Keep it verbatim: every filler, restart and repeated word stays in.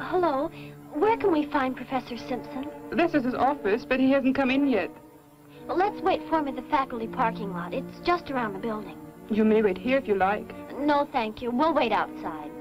hello. Where can we find Professor Simpson? This is his office, but he hasn't come in yet. Well, let's wait for him at the faculty parking lot. It's just around the building. You may wait here if you like. No, thank you. We'll wait outside.